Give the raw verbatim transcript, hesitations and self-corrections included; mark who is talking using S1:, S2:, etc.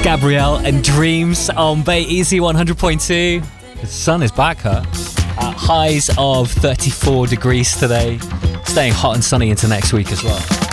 S1: Gabrielle and Dreams on Bay Easy one hundred point two. The sun is back, huh? At highs of thirty-four degrees today. Staying hot and sunny into next week as well.